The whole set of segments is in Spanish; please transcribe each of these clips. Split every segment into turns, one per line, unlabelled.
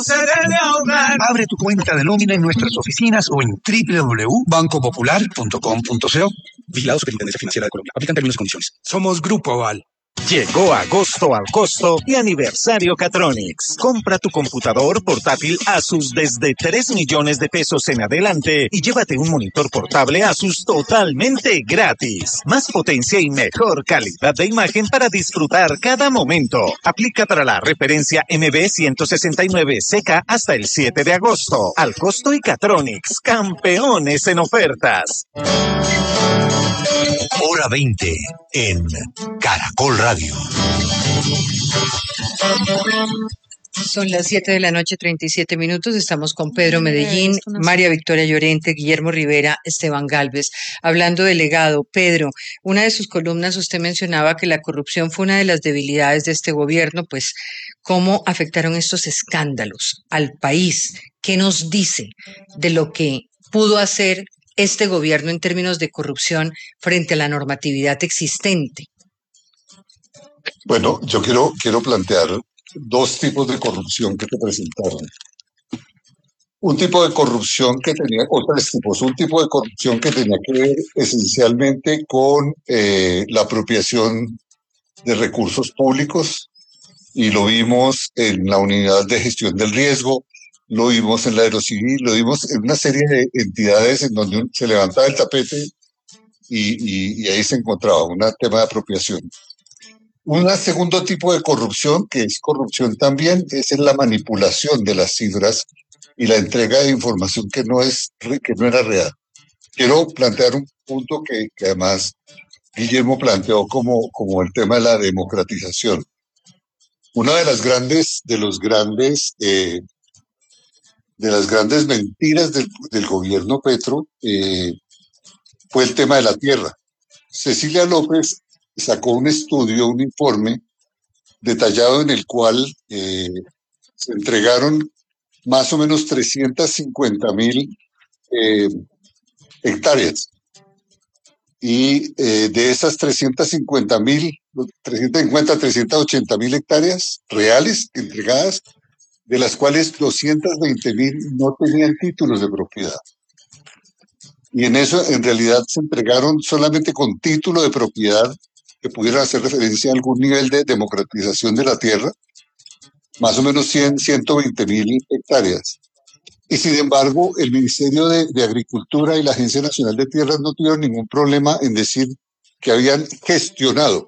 Se debe ahogar.
Abre tu cuenta de nómina en nuestras oficinas o en www.bancopopular.com.co. Vigilado Superintendencia Financiera de Colombia. Aplican términos y condiciones.
Somos Grupo Aval.
Llegó agosto al costo y aniversario Catronics. Compra tu computador portátil Asus desde 3 millones de pesos en adelante y llévate un monitor portable Asus totalmente gratis. Más potencia y mejor calidad de imagen para disfrutar cada momento. Aplica para la referencia MB169CK hasta el 7 de agosto. Al costo y Catronics, campeones en ofertas.
Hora 20 en Caracol Radio.
Son las 7 de la noche, 37 minutos. Estamos con Pedro Medellín, María Victoria Llorente, Guillermo Rivera, Esteban Gálvez. Hablando del legado, Pedro, una de sus columnas usted mencionaba que la corrupción fue una de las debilidades de este gobierno. Pues, ¿cómo afectaron estos escándalos al país? ¿Qué nos dice de lo que pudo hacer este gobierno en términos de corrupción frente a la normatividad existente?
Bueno, yo quiero plantear dos tipos de corrupción que te presentaron. Un tipo de corrupción que tenía, o tres tipos, un tipo de corrupción que tenía que ver esencialmente con la apropiación de recursos públicos, y lo vimos en la unidad de gestión del riesgo, lo vimos en la Aerocivil, lo vimos en una serie de entidades en donde se levantaba el tapete y ahí se encontraba un tema de apropiación. Un segundo tipo de corrupción, que es corrupción también, es en la manipulación de las cifras y la entrega de información que no era real. Quiero plantear un punto que además Guillermo planteó como el tema de la democratización. Una de las grandes mentiras del gobierno Petro fue el tema de la tierra. Cecilia López sacó un estudio, un informe detallado en el cual se entregaron más o menos 350,000 hectáreas. Y de esas 380,000 hectáreas reales entregadas, de las cuales 220,000 no tenían títulos de propiedad. Y en eso, en realidad, se entregaron solamente con título de propiedad que pudieran hacer referencia a algún nivel de democratización de la tierra, más o menos 120,000 hectáreas. Y sin embargo, el Ministerio de Agricultura y la Agencia Nacional de Tierras no tuvieron ningún problema en decir que habían gestionado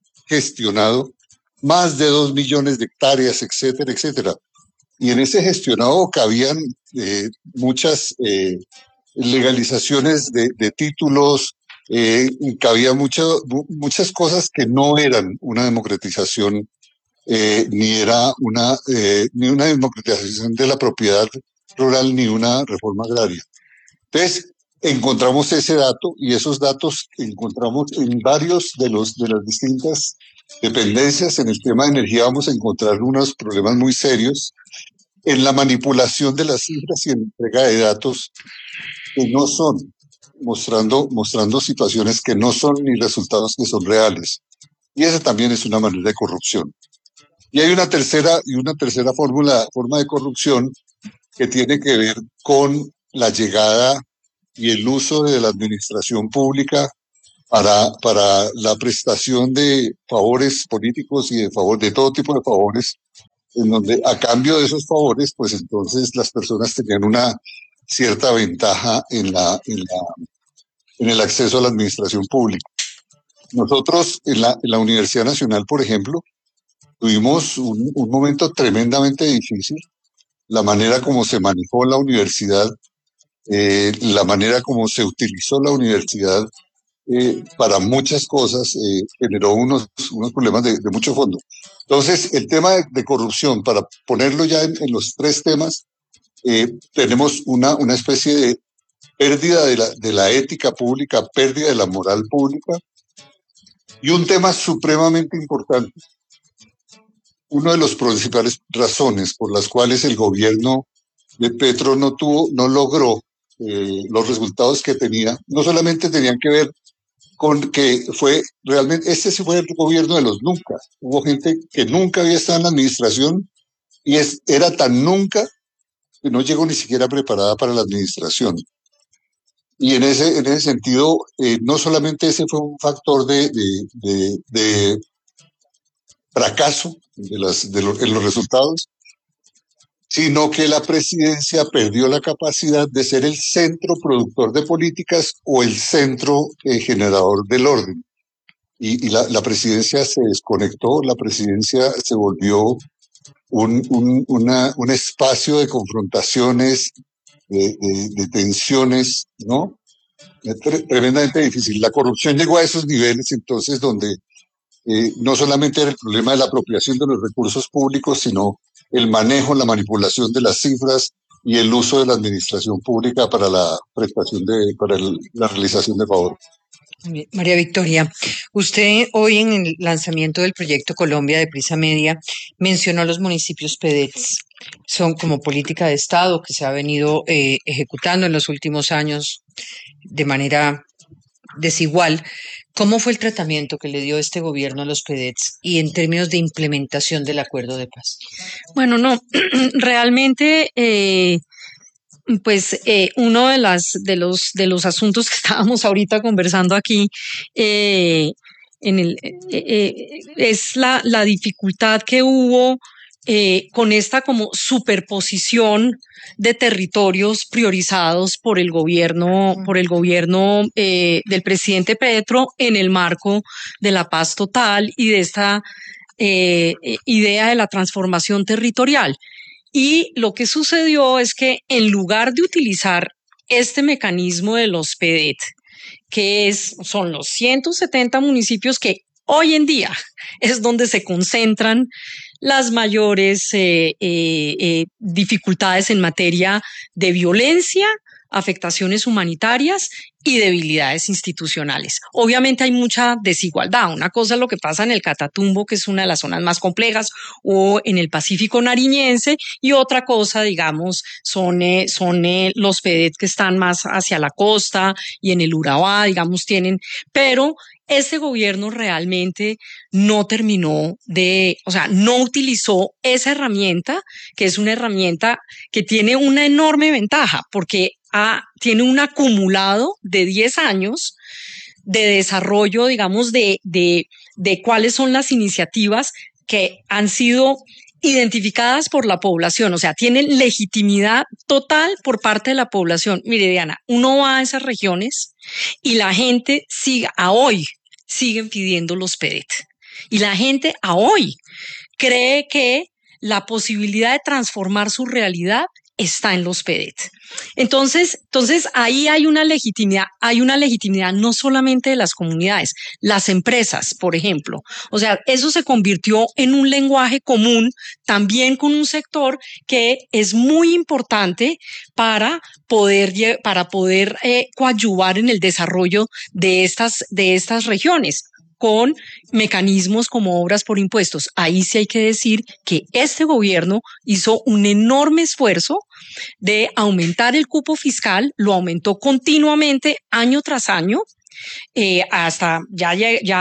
más de 2 millones de hectáreas, etcétera, etcétera. Y en ese gestionado cabían muchas legalizaciones de títulos, cabía muchas cosas que no eran una democratización, ni era ni una democratización de la propiedad rural, ni una reforma agraria. Entonces, encontramos ese dato, y esos datos encontramos en varios de las distintas dependencias. En el tema de energía vamos a encontrar unos problemas muy serios en la manipulación de las cifras y en entrega de datos que no son, mostrando situaciones que no son ni resultados que son reales. Y esa también es una manera de corrupción. Y hay una tercera forma de corrupción que tiene que ver con la llegada y el uso de la administración pública para la prestación de favores políticos y de todo tipo de favores, en donde a cambio de esos favores, pues entonces las personas tenían una cierta ventaja en el acceso a la administración pública. Nosotros en la Universidad Nacional, por ejemplo, tuvimos un momento tremendamente difícil. La manera como se manejó la universidad, la manera como se utilizó la universidad para muchas cosas, generó unos problemas de mucho fondo. Entonces, el tema de corrupción, para ponerlo ya en los tres temas, tenemos una especie de pérdida de la ética pública, pérdida de la moral pública, y un tema supremamente importante. Una de las principales razones por las cuales el gobierno de Petro no logró los resultados que tenía, no solamente tenían que ver con que ese fue el gobierno de los nunca. Hubo gente que nunca había estado en la administración era tan nunca que no llegó ni siquiera preparada para la administración. Y en ese sentido, no solamente ese fue un factor de fracaso en los resultados, sino que la presidencia perdió la capacidad de ser el centro productor de políticas o el centro generador del orden. Y la presidencia se desconectó, la presidencia se volvió un espacio de confrontaciones, de tensiones, ¿no? Tremendamente difícil. La corrupción llegó a esos niveles entonces donde no solamente era el problema de la apropiación de los recursos públicos, sino el manejo, la manipulación de las cifras y el uso de la administración pública para la prestación la realización de favores.
María Victoria, usted hoy en el lanzamiento del proyecto Colombia de Prisa Media mencionó los municipios PEDETs. Son como política de Estado que se ha venido ejecutando en los últimos años de manera desigual. ¿Cómo fue el tratamiento que le dio este gobierno a los PEDETs y en términos de implementación del acuerdo de paz?
Bueno, no, realmente, pues uno de los asuntos que estábamos ahorita conversando aquí es la dificultad que hubo con esta como superposición de territorios priorizados por el gobierno del presidente Petro en el marco de la paz total y de esta idea de la transformación territorial. Y lo que sucedió es que en lugar de utilizar este mecanismo de los PEDET, son los 170 municipios que hoy en día es donde se concentran las mayores dificultades en materia de violencia, afectaciones humanitarias y debilidades institucionales. Obviamente hay mucha desigualdad. Una cosa es lo que pasa en el Catatumbo, que es una de las zonas más complejas, o en el Pacífico nariñense, y otra cosa, digamos, son los PEDET que están más hacia la costa y en el Urabá, digamos, pero este gobierno realmente no no utilizó esa herramienta, que es una herramienta que tiene una enorme ventaja, porque tiene un acumulado de 10 años de desarrollo, digamos, de cuáles son las iniciativas que han sido identificadas por la población, o sea, tienen legitimidad total por parte de la población. Mire, Diana, uno va a esas regiones y la gente siguen pidiendo los PEDET. Y la gente a hoy cree que la posibilidad de transformar su realidad está en los PEDET. Entonces ahí hay una legitimidad no solamente de las comunidades, las empresas, por ejemplo. O sea, eso se convirtió en un lenguaje común también con un sector que es muy importante para poder coadyuvar en el desarrollo de estas regiones, con mecanismos como obras por impuestos. Ahí sí hay que decir que este gobierno hizo un enorme esfuerzo de aumentar el cupo fiscal, lo aumentó continuamente año tras año, hasta ya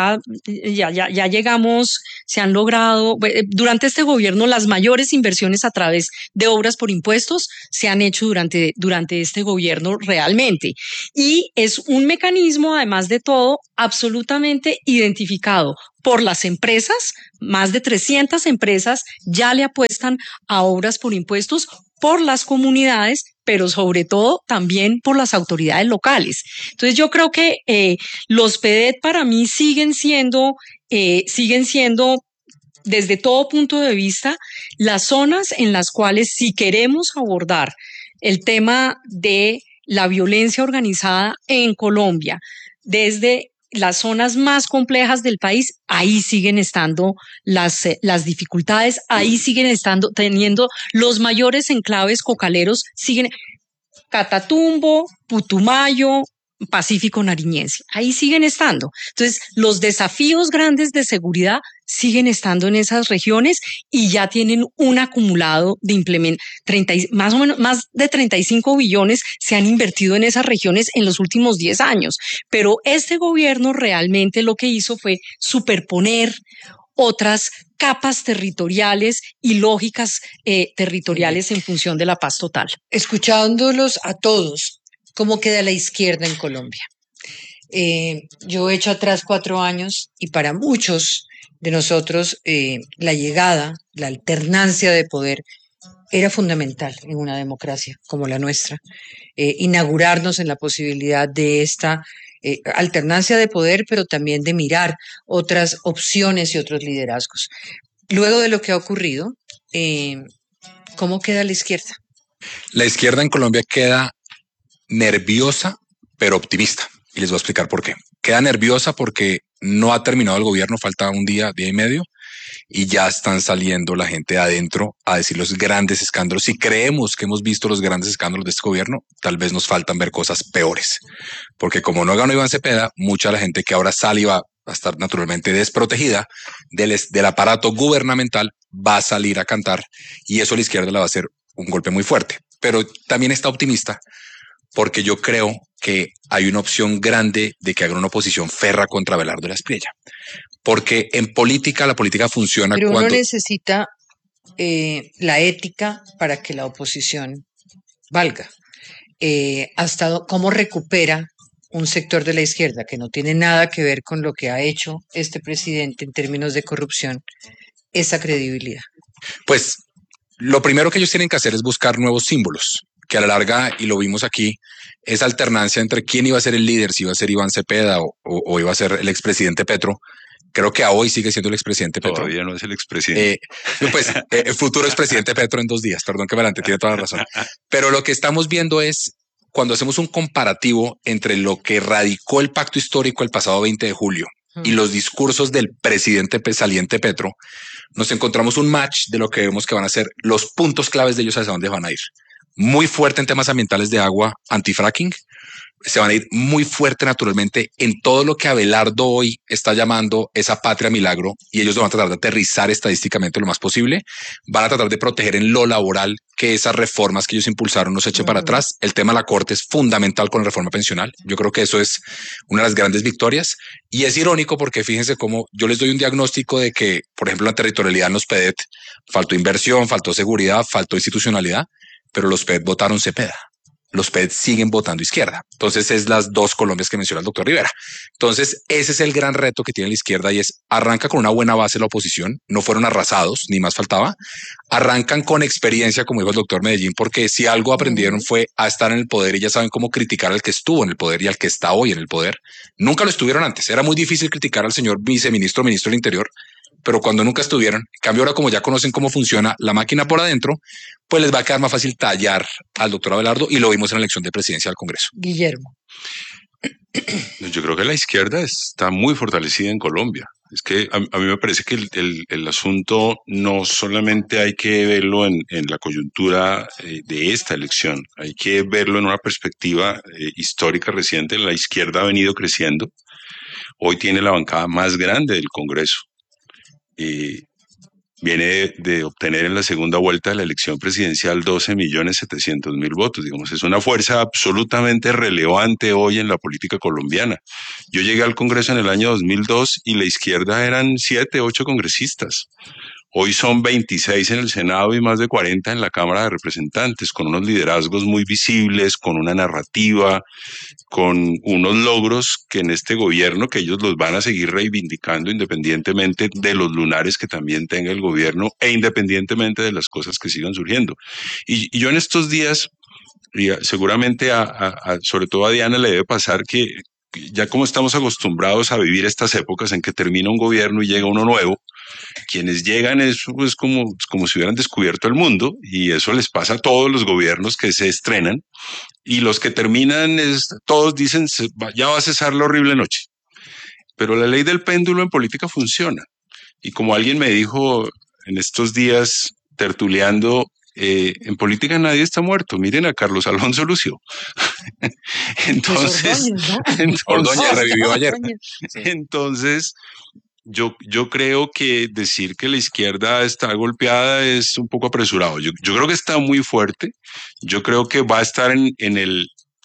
llegamos, se han logrado, durante este gobierno las mayores inversiones a través de obras por impuestos se han hecho durante este gobierno realmente. Y es un mecanismo, además de todo, absolutamente identificado por las empresas. Más de 300 empresas ya le apuestan a obras por impuestos, por las comunidades, pero sobre todo también por las autoridades locales. Entonces yo creo que los PEDET para mí siguen siendo desde todo punto de vista las zonas en las cuales, si queremos abordar el tema de la violencia organizada en Colombia desde las zonas más complejas del país, ahí siguen estando las dificultades, ahí siguen teniendo los mayores enclaves cocaleros, siguen Catatumbo, Putumayo, Pacífico nariñense, ahí siguen estando. Entonces, los desafíos grandes de seguridad siguen estando en esas regiones y ya tienen un acumulado de más o menos más de 35 billones se han invertido en esas regiones en los últimos 10 años. Pero este gobierno realmente lo que hizo fue superponer otras capas territoriales y lógicas territoriales en función de la paz total.
Escuchándolos a todos, ¿cómo queda la izquierda en Colombia? Yo he hecho atrás 4 años y para muchos de nosotros la llegada, la alternancia de poder era fundamental en una democracia como la nuestra. Inaugurarnos en la posibilidad de esta alternancia de poder, pero también de mirar otras opciones y otros liderazgos. Luego de lo que ha ocurrido, ¿cómo queda la izquierda?
La izquierda en Colombia queda nerviosa, pero optimista. Y les voy a explicar por qué. Queda nerviosa porque no ha terminado el gobierno, falta un día, día y medio, y ya están saliendo la gente de adentro a decir los grandes escándalos. Si creemos que hemos visto los grandes escándalos de este gobierno, tal vez nos faltan ver cosas peores. Porque como no ganó Iván Cepeda, mucha de la gente que ahora sale y va a estar naturalmente desprotegida del aparato gubernamental va a salir a cantar, y eso a la izquierda le va a hacer un golpe muy fuerte. Pero también está optimista porque yo creo que hay una opción grande de que haga una oposición férrea contra Abelardo de la Espriella. Porque en política, la política funciona
Pero
cuando...
uno necesita la ética para que la oposición valga. ¿Cómo recupera un sector de la izquierda que no tiene nada que ver con lo que ha hecho este presidente en términos de corrupción esa credibilidad?
Pues lo primero que ellos tienen que hacer es buscar nuevos símbolos, que a la larga, y lo vimos aquí, esa alternancia entre quién iba a ser el líder, si iba a ser Iván Cepeda o iba a ser el expresidente Petro. Creo que a hoy sigue siendo el expresidente Petro.
Todavía no es el expresidente.
El futuro expresidente Petro en 2 días. Perdón que me adelante, tiene toda la razón. Pero lo que estamos viendo es, cuando hacemos un comparativo entre lo que radicó el pacto histórico el pasado 20 de julio y los discursos del presidente saliente Petro, nos encontramos un match de lo que vemos que van a ser los puntos claves de ellos hacia dónde van a ir. Muy fuerte en temas ambientales de agua, anti-fracking. Se van a ir muy fuerte naturalmente en todo lo que Abelardo hoy está llamando esa patria milagro, y ellos lo van a tratar de aterrizar estadísticamente lo más posible. Van a tratar de proteger en lo laboral que esas reformas que ellos impulsaron no se echen para atrás. El tema de la Corte es fundamental con la reforma pensional. Yo creo que eso es una de las grandes victorias, y es irónico porque fíjense cómo yo les doy un diagnóstico de que, por ejemplo, la territorialidad en los PEDET faltó inversión, faltó seguridad, faltó institucionalidad, pero los PEDET votaron Cepeda. Los PED siguen votando izquierda. Entonces es las dos Colombias que menciona el doctor Rivera. Entonces ese es el gran reto que tiene la izquierda, y es arranca con una buena base la oposición. No fueron arrasados, ni más faltaba. Arrancan con experiencia, como dijo el doctor Medellín, porque si algo aprendieron fue a estar en el poder y ya saben cómo criticar al que estuvo en el poder y al que está hoy en el poder. Nunca lo estuvieron antes. Era muy difícil criticar al señor viceministro, ministro del Interior, pero cuando nunca estuvieron. En cambio, ahora como ya conocen cómo funciona la máquina por adentro, pues les va a quedar más fácil tallar al doctor Abelardo, y lo vimos en la elección de presidencia del Congreso.
Guillermo.
Yo creo que la izquierda está muy fortalecida en Colombia. Es que a mí me parece que el asunto no solamente hay que verlo en la coyuntura de esta elección, hay que verlo en una perspectiva histórica reciente. La izquierda ha venido creciendo. Hoy tiene la bancada más grande del Congreso. Viene de obtener en la segunda vuelta de la elección presidencial 12.700.000 votos. Digamos, es una fuerza absolutamente relevante hoy en la política colombiana. Yo llegué al Congreso en el año 2002 y la izquierda eran 7, 8 congresistas. Hoy son 26 en el Senado y más de 40 en la Cámara de Representantes, con unos liderazgos muy visibles, con una narrativa, con unos logros que en este gobierno, que ellos los van a seguir reivindicando independientemente de los lunares que también tenga el gobierno e independientemente de las cosas que sigan surgiendo. Y yo en estos días, y seguramente sobre todo a Diana le debe pasar que ya como estamos acostumbrados a vivir estas épocas en que termina un gobierno y llega uno nuevo, quienes llegan es pues como si hubieran descubierto el mundo, y eso les pasa a todos los gobiernos que se estrenan, y los que terminan todos dicen ya va a cesar la horrible noche. Pero la ley del péndulo en política funciona, y como alguien me dijo en estos días tertuleando, en política nadie está muerto. Miren a Carlos Alonso Lucio. Entonces,
Ordóñez revivió ayer.
Entonces, yo creo que decir que la izquierda está golpeada es un poco apresurado. Yo creo que está muy fuerte. Yo creo que va a estar en el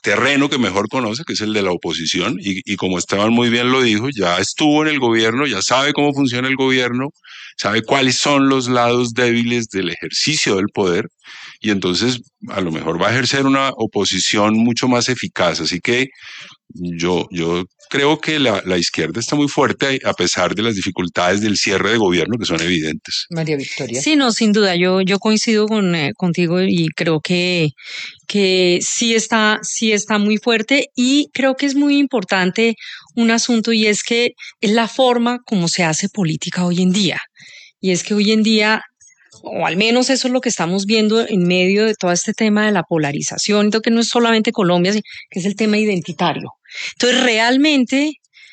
terreno que mejor conoce, que es el de la oposición, y como Esteban muy bien lo dijo, ya estuvo en el gobierno, ya sabe cómo funciona el gobierno, sabe cuáles son los lados débiles del ejercicio del poder, y entonces a lo mejor va a ejercer una oposición mucho más eficaz. Así que yo creo que la izquierda está muy fuerte a pesar de las dificultades del cierre de gobierno que son evidentes.
María Victoria.
Sí, no, sin duda, yo coincido contigo y creo que sí está muy fuerte, y creo que es muy importante un asunto, y es que es la forma como se hace política hoy en día. Y es que hoy en día, o al menos eso es lo que estamos viendo en medio de todo este tema de la polarización, que no es solamente Colombia, sino que es el tema identitario. Entonces, realmente,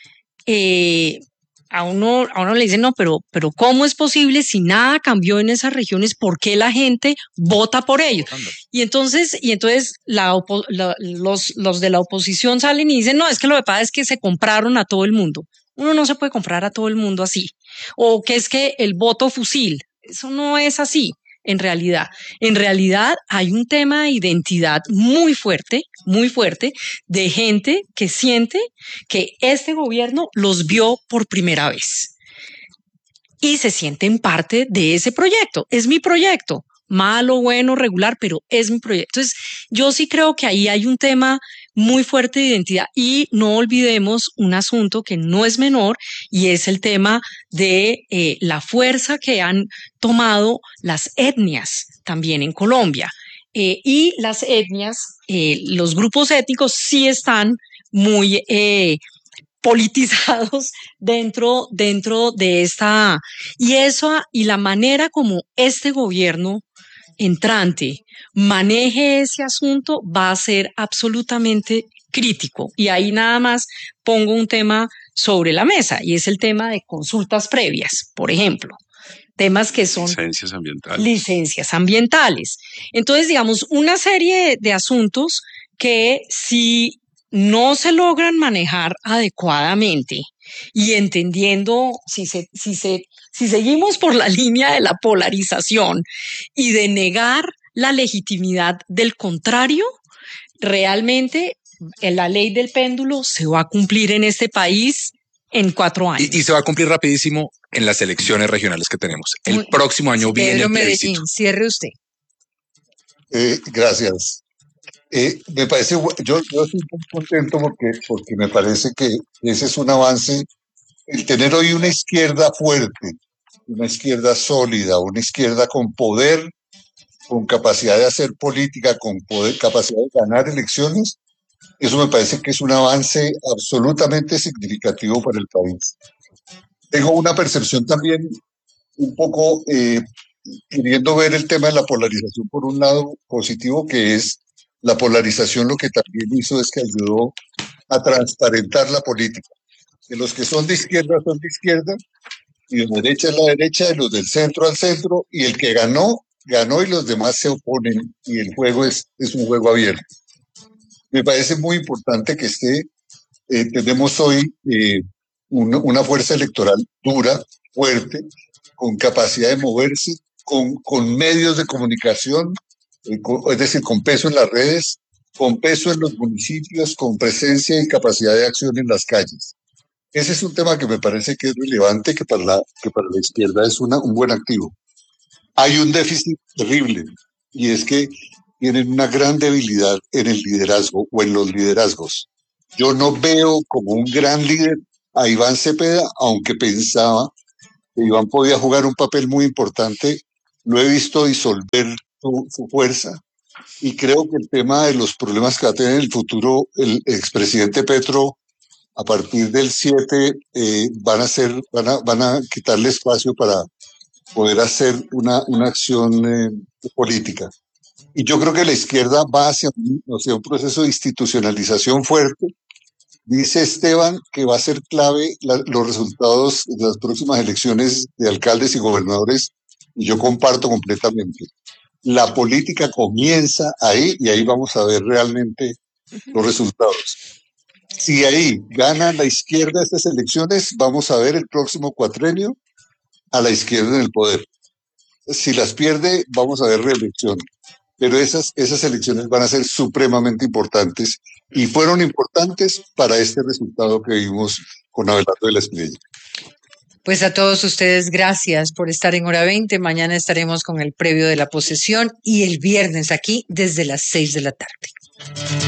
a uno le dicen, no, pero ¿cómo es posible si nada cambió en esas regiones? ¿Por qué la gente vota por ellos? Y entonces los de la oposición salen y dicen, no, es que lo que pasa es que se compraron a todo el mundo. Uno no se puede comprar a todo el mundo así. O que es que el voto fusil. Eso no es así. En realidad hay un tema de identidad muy fuerte, de gente que siente que este gobierno los vio por primera vez y se sienten parte de ese proyecto. Es mi proyecto, malo, bueno, regular, pero es mi proyecto. Entonces, yo sí creo que ahí hay un tema muy fuerte de identidad, y no olvidemos un asunto que no es menor, y es el tema de la fuerza que han tomado las etnias también en Colombia. Y las etnias, los grupos étnicos sí están muy politizados dentro de esta, y la manera como este gobierno entrante maneje ese asunto va a ser absolutamente crítico. Y ahí nada más pongo un tema sobre la mesa, y es el tema de consultas previas, por ejemplo. Temas que son licencias ambientales. Entonces, digamos, una serie de asuntos que, si no se logran manejar adecuadamente y entendiendo, si seguimos por la línea de la polarización y de negar la legitimidad del contrario, realmente la ley del péndulo se va a cumplir en este país en 4 años.
Y se va a cumplir rapidísimo en las elecciones regionales que tenemos. El próximo año viene el plebiscito.
Medellín, cierre usted.
Gracias. Me parece, yo estoy muy contento porque me parece que ese es un avance. El tener hoy una izquierda fuerte, una izquierda sólida, una izquierda con poder, con capacidad de hacer política, con poder, capacidad de ganar elecciones, eso me parece que es un avance absolutamente significativo para el país. Tengo una percepción también un poco queriendo ver el tema de la polarización por un lado positivo, que es la polarización. Lo que también hizo es que ayudó a transparentar la política. Que los que son de izquierda son de izquierda, y de derecha es la derecha, y los del centro al centro, y el que ganó, ganó, y los demás se oponen, y el juego es un juego abierto. Me parece muy importante que tenemos hoy una fuerza electoral dura, fuerte, con capacidad de moverse, con medios de comunicación, es decir, con peso en las redes, con peso en los municipios, con presencia y capacidad de acción en las calles. Ese es un tema que me parece que es relevante, que para la izquierda es un buen activo. Hay un déficit terrible, y es que tienen una gran debilidad en el liderazgo o en los liderazgos. Yo no veo como un gran líder a Iván Cepeda, aunque pensaba que Iván podía jugar un papel muy importante. Lo he visto disolver su fuerza, y creo que el tema de los problemas que va a tener en el futuro el expresidente Petro a partir del 7 van a quitarle espacio para poder hacer una acción política. Y yo creo que la izquierda va hacia un proceso de institucionalización fuerte. Dice Esteban que va a ser clave los resultados de las próximas elecciones de alcaldes y gobernadores, y yo comparto completamente. La política comienza ahí, y ahí vamos a ver realmente los resultados. Si ahí gana la izquierda estas elecciones, vamos a ver el próximo cuatrenio a la izquierda en el poder. Si las pierde, vamos a ver reelección. pero esas elecciones van a ser supremamente importantes y fueron importantes para este resultado que vimos con Abelardo de la Espriella.
Pues a todos ustedes, gracias por estar en Hora 20. Mañana estaremos con el previo de la posesión y el viernes aquí desde las 6 de la tarde.